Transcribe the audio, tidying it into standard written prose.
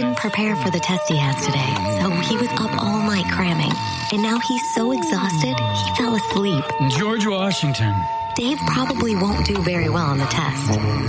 didn't prepare for the test he has today, so he was up all night cramming. And now he's so exhausted, he fell asleep. George Washington. Dave probably won't do very well on the test.